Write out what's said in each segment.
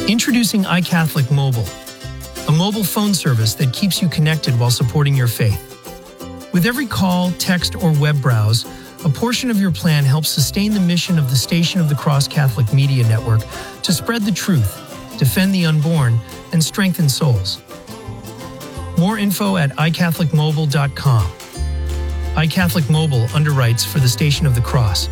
Introducing iCatholic Mobile, a mobile phone service that keeps you connected while supporting your faith. With every call, text, or web browse, a portion of your plan helps sustain the mission of the Station of the Cross Catholic Media Network to spread the truth, defend the unborn, and strengthen souls. More info at iCatholicMobile.com. iCatholic Mobile underwrites for the Station of the Cross.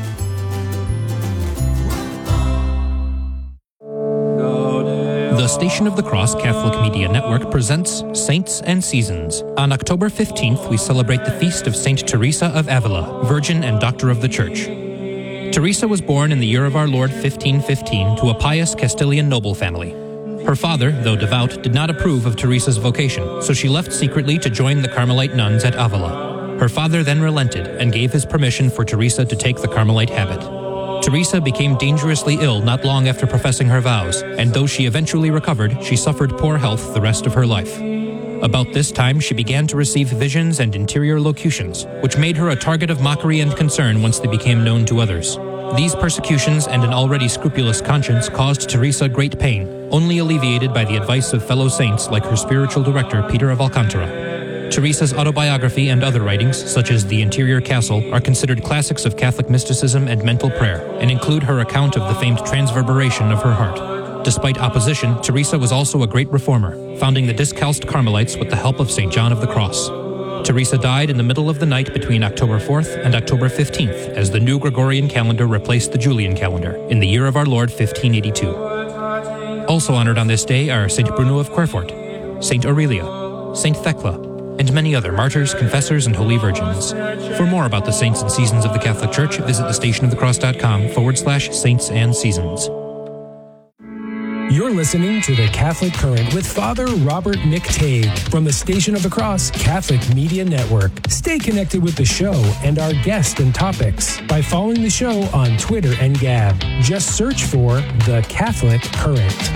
The Station of the Cross Catholic Media Network presents Saints and Seasons. On October 15th, we celebrate the feast of Saint Teresa of Avila, Virgin and Doctor of the Church. Teresa was born in the year of our Lord 1515 to a pious Castilian noble family. Her father, though devout, did not approve of Teresa's vocation, so she left secretly to join the Carmelite nuns at Avila. Her father then relented and gave his permission for Teresa to take the Carmelite habit. Teresa became dangerously ill not long after professing her vows, and though she eventually recovered, she suffered poor health the rest of her life. About this time, she began to receive visions and interior locutions, which made her a target of mockery and concern once they became known to others. These persecutions and an already scrupulous conscience caused Teresa great pain, only alleviated by the advice of fellow saints like her spiritual director, Peter of Alcantara. Teresa's autobiography and other writings, such as The Interior Castle, are considered classics of Catholic mysticism and mental prayer, and include her account of the famed transverberation of her heart. Despite opposition, Teresa was also a great reformer, founding the Discalced Carmelites with the help of St. John of the Cross. Teresa died in the middle of the night between October 4th and October 15th, as the new Gregorian calendar replaced the Julian calendar, in the year of our Lord 1582. Also honored on this day are St. Bruno of Querfort, St. Aurelia, St. Thecla, and many other martyrs, confessors, and holy virgins. For more about the saints and seasons of the Catholic Church, visit thestationofthecross.com/saints and seasons. You're listening to The Catholic Current with Father Robert McTague from the Station of the Cross Catholic Media Network. Stay connected with the show and our guests and topics by following the show on Twitter and Gab. Just search for The Catholic Current.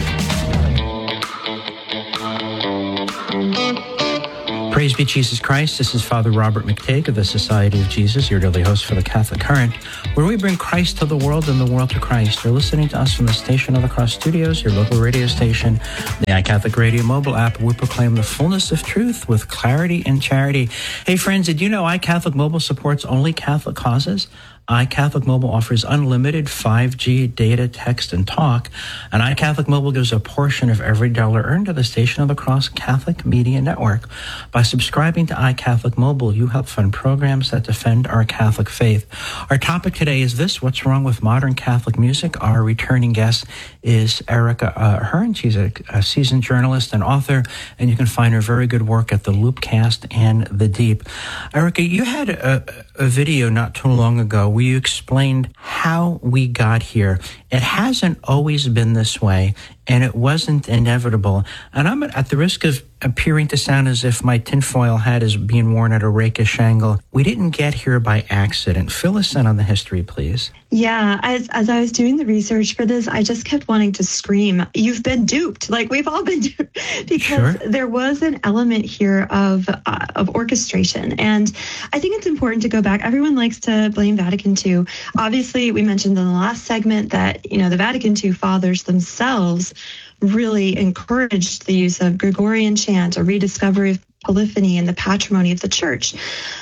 Praise be Jesus Christ. This is Father Robert McTague of the Society of Jesus, your daily host for the Catholic Current, where we bring Christ to the world and the world to Christ. You're listening to us from the Station of the Cross Studios, your local radio station, the iCatholic Radio mobile app. We proclaim the fullness of truth with clarity and charity. Hey friends, did you know iCatholic Mobile supports only Catholic causes? iCatholic Mobile offers unlimited 5G data, text, and talk, and iCatholic Mobile gives a portion of every dollar earned to the Station of the Cross Catholic Media Network. By subscribing to iCatholic Mobile, you help fund programs that defend our Catholic faith. Our topic today is this: what's wrong with modern Catholic music? Our returning guest is Erica Hearn. She's a seasoned journalist and author, and you can find her very good work at the Loopcast and The Deep. Erica, you had a video not too long ago where you explained how we got here. It hasn't always been this way, and it wasn't inevitable. And I'm at the risk of appearing to sound as if my tinfoil hat is being worn at a rakish angle. We didn't get here by accident. Fill us in on the history, please. Yeah, as I was doing the research for this, I just kept wanting to scream, you've been duped. Like, we've all been duped. Because there was an element here of orchestration. And I think it's important to go back. Everyone likes to blame Vatican II. Obviously, we mentioned in the last segment that, the Vatican II fathers themselves really encouraged the use of Gregorian chant, a rediscovery of polyphony and the patrimony of the church.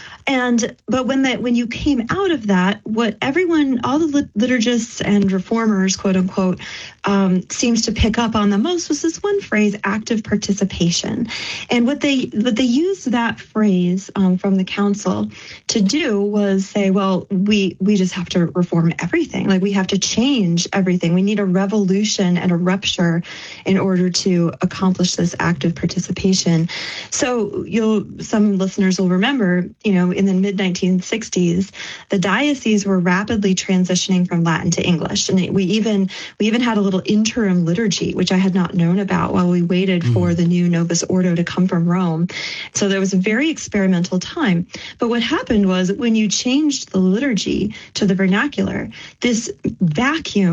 But when you came out of that, what everyone, all the liturgists and reformers, quote unquote, seems to pick up on the most was this one phrase, active participation. And what they used that phrase from the council to do was say, well, we just have to reform everything. Like, we have to change everything. We need a revolution and a rupture in order to accomplish this active participation. So some listeners will remember, in the mid-1960s, the dioceses were rapidly transitioning from Latin to English. And we even had a little interim liturgy, which I had not known about while we waited for the new Novus Ordo to come from Rome. So there was a very experimental time. But what happened was, when you changed the liturgy to the vernacular, this vacuum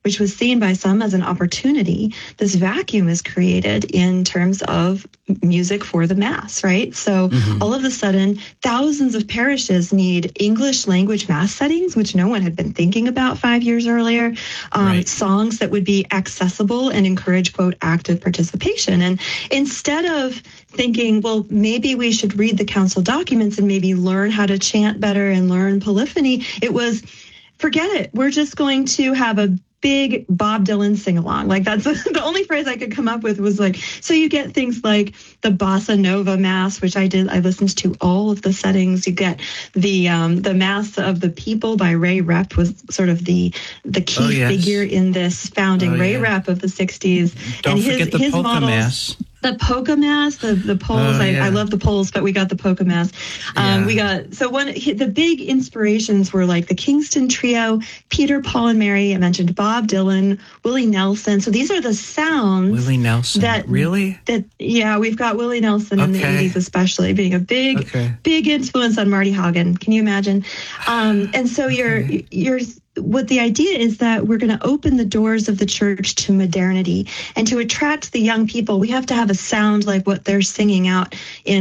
which was seen by some as an opportunity, this vacuum is created in terms of music for the Mass, right? So all of a sudden, thousands of parishes need English language Mass settings, which no one had been thinking about 5 years earlier, songs that would be accessible and encourage, quote, active participation. And instead of thinking, well, maybe we should read the council documents and maybe learn how to chant better and learn polyphony, it was, forget it. We're just going to have a big Bob Dylan sing-along. Like, that's the only phrase I could come up with was like, so you get things like the Bossa Nova Mass, which I listened to all of the settings. You get the Mass of the People by Ray Rep was sort of the key figure in this founding Ray Rep of the 60s. Don't forget the polka Mass. The polka Mass, the Poles. I love the Poles, but we got the polka Mass. We got the big inspirations were like the Kingston Trio, Peter, Paul, and Mary. I mentioned Bob Dylan, Willie Nelson. So these are the sounds. Willie Nelson, really? We've got Willie Nelson in the 80s, especially being a big influence on Marty Haugen. Can you imagine? And so you're. What the idea is that we're going to open the doors of the church to modernity, and to attract the young people, we have to have a sound like what they're singing out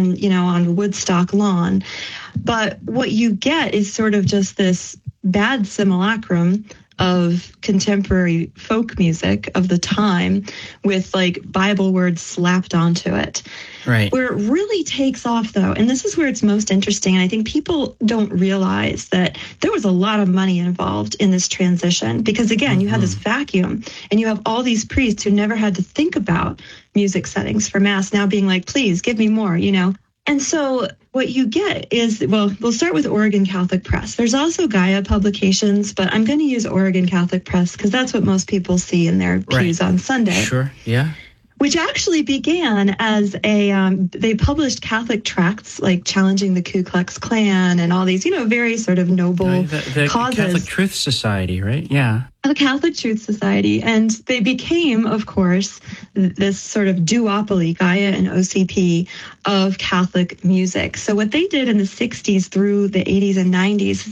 on Woodstock lawn. But what you get is sort of just this bad simulacrum of contemporary folk music of the time with like Bible words slapped onto it. Right. Where it really takes off, though, and this is where it's most interesting, and I think people don't realize that there was a lot of money involved in this transition, because, again, you had this vacuum, and you have all these priests who never had to think about music settings for Mass now being like, please, give me more, And so what you get is, well, we'll start with Oregon Catholic Press. There's also Gaia Publications, but I'm going to use Oregon Catholic Press because that's what most people see in their pews on Sunday. Sure, yeah. Which actually began as they published Catholic tracts like challenging the Ku Klux Klan and all these, very sort of noble the causes. Catholic Truth Society, right? Yeah. The Catholic Truth Society. And they became, of course, this sort of duopoly, Gaia and OCP, of Catholic music. So what they did in the 60s through the 80s and 90s,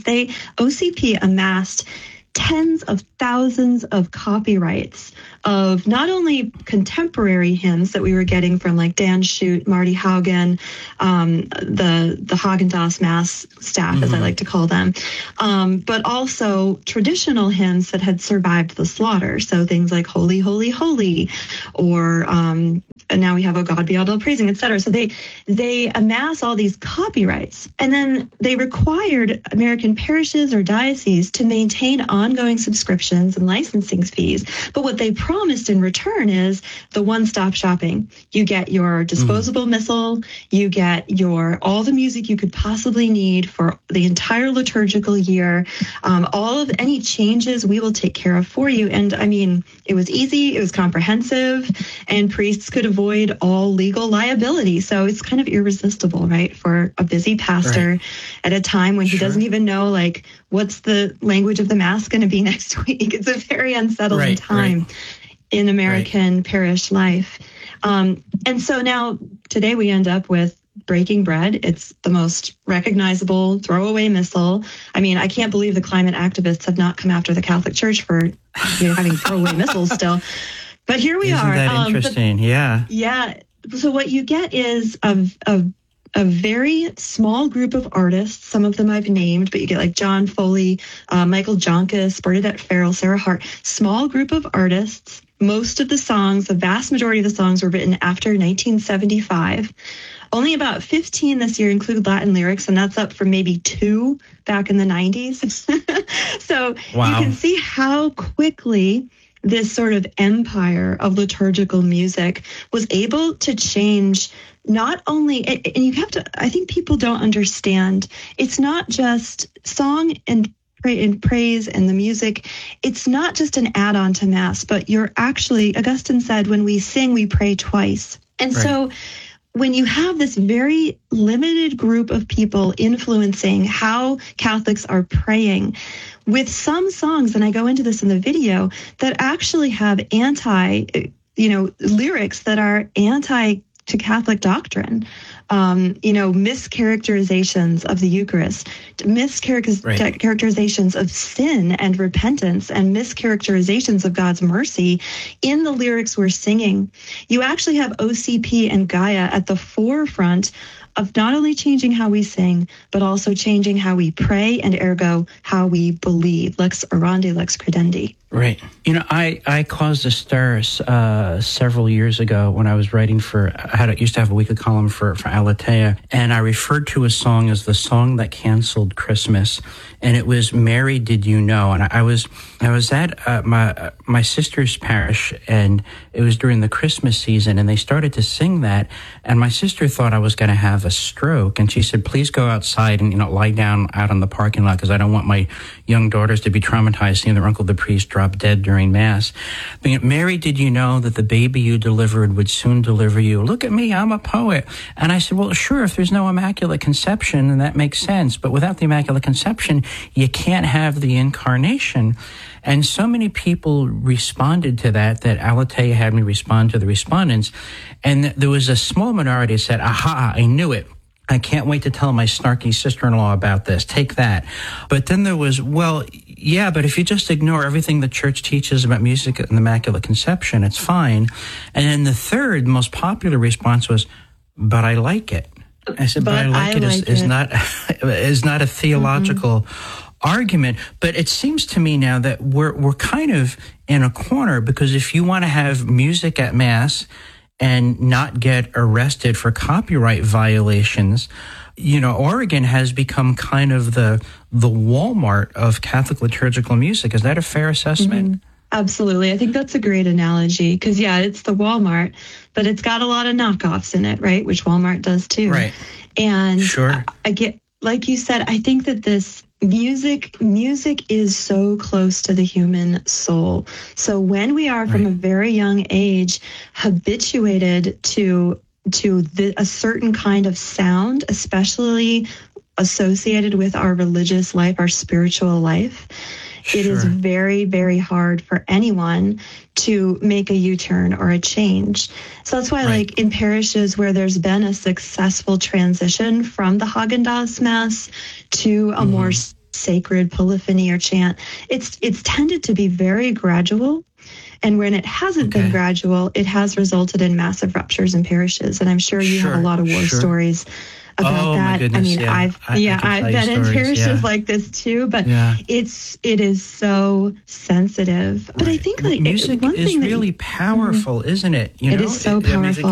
OCP amassed tens of thousands of copyrights of not only contemporary hymns that we were getting from like Dan Schutt, Marty Haugen, the Haagen-Dazs Mass staff, as I like to call them, but also traditional hymns that had survived the slaughter. So things like Holy, Holy, Holy, or and now we have O God Be All Praising, etc. So they amass all these copyrights, and then they required American parishes or dioceses to maintain ongoing subscriptions and licensing fees. But what they promised in return is the one-stop shopping. You get your disposable missal, you get all the music you could possibly need for the entire liturgical year. All of any changes we will take care of for you. And I mean, it was easy, it was comprehensive, and priests could avoid all legal liability. So it's kind of irresistible, right, for a busy pastor at a time when he doesn't even know, like, what's the language of the Mass going to be next week. It's a very unsettling time in American parish life. And so now today we end up with Breaking Bread. It's the most recognizable throwaway missal. I mean, I can't believe the climate activists have not come after the Catholic Church for having throwaway missals still. But here we are. Isn't that interesting? Yeah. So what you get is a very small group of artists. Some of them I've named, but you get like John Foley, Michael Joncas, Bernadette Farrell, Sarah Hart. Small group of artists. Most of the songs, the vast majority of the songs were written after 1975. Only about 15 this year include Latin lyrics, and that's up from maybe 2 back in the 90s. So you can see how quickly this sort of empire of liturgical music was able to change not only, and you have to, I think people don't understand, it's not just song and praise and the music. It's not just an add-on to Mass, but you're actually, Augustine said, when we sing, we pray twice. And so when you have this very limited group of people influencing how Catholics are praying, with some songs, and I go into this in the video, that actually have lyrics that are anti to Catholic doctrine. mischaracterizations of the Eucharist, mischaracterizations of sin and repentance, and mischaracterizations of God's mercy in the lyrics we're singing. You actually have OCP and Gaia at the forefront of not only changing how we sing, but also changing how we pray and ergo how we believe. Lex orandi, lex credendi. Right. I caused a stir several years ago when I was writing used to have a weekly column for Aletheia, and I referred to a song as the song that canceled Christmas, and it was "Mary, Did You Know?" And I was at my sister's parish, and it was during the Christmas season, and they started to sing that, and my sister thought I was going to have a stroke, and she said, "Please go outside and lie down out on the parking lot because I don't want my young daughters to be traumatized seeing their uncle the priest drop dead during Mass." "Mary, did you know that the baby you delivered would soon deliver you? Look at me, I'm a poet." And I said, "Well, sure, if there's no Immaculate Conception, then that makes sense. But without the Immaculate Conception, you can't have the Incarnation." And so many people responded to that Aletheia had me respond to the respondents. And there was a small minority that said, "Aha, I knew it. I can't wait to tell my snarky sister-in-law about this. Take that." But then there was, well, yeah, but if you just ignore everything the church teaches about music and the Immaculate Conception, it's fine. And then the third most popular response was, "But I like it." I said, but I like it is not a theological argument. But it seems to me now that we're kind of in a corner, because if you want to have music at Mass and not get arrested for copyright violations, Oregon has become kind of the Walmart of Catholic liturgical music. Is that a fair assessment? Mm-hmm. Absolutely. I think that's a great analogy because, it's the Walmart, but it's got a lot of knockoffs in it, right? Which Walmart does too. Right. And sure. I get, like you said, I think that this music is so close to the human soul. So when we are from a very young age habituated to a certain kind of sound, especially associated with our religious life, our spiritual life, it is very, very hard for anyone to make a U-turn or a change. So that's why, like in parishes where there's been a successful transition from the Haagen-Dazs Mass to a more sacred polyphony or chant, it's tended to be very gradual. And when it hasn't been gradual, it has resulted in massive ruptures in parishes. And I'm sure you have a lot of war stories about that. My goodness, I mean, I've been in parishes like this too, but it is so sensitive. But I think music is really powerful, isn't it? It is so powerful.